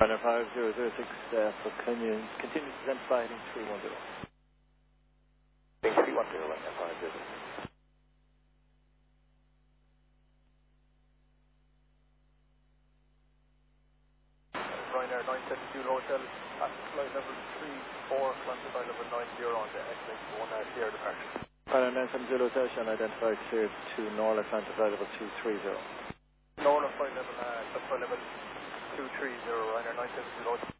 Ryanair 5006 for continuous descent by heading 310. Heading 310, Ryanair 5006. Ryanair 972 Hotel at flight level 34, climb to flight level 90 on the X-Link 1 Sierra departure. Ryanair 970 Hotel, shall identify cleared to Norla, climb to flight level 230. Norla flight level, flight level 230, Ryanair 972 Hotel.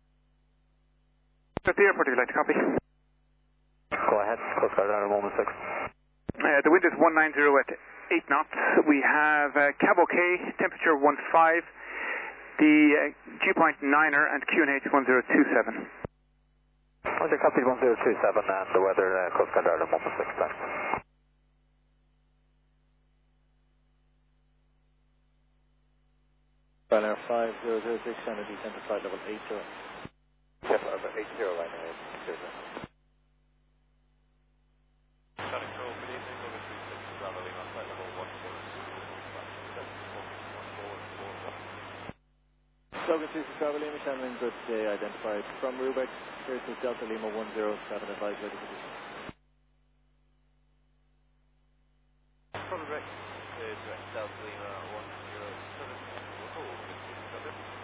At the airport, would you like to copy? Go ahead, Coast Guard Ryanair 116. The wind is 190 at 8 knots. We have cab okay, temperature 15. The dew point 9er and QNH 1027. Roger, copy 1027 and the weather, Coast Guard Ireland 116 back. Ryanair 5006, shall descend to flight level 80. Yes, 80 right now. Sonic Pro, good evening, over 36, Bravo Lima, flight level 146. Slogan 26 Bravo Lima, Shannon, good day, identified from Rubex, cleared to Delta Lima 107, advised weather conditions. From Rex, Delta Lima 107,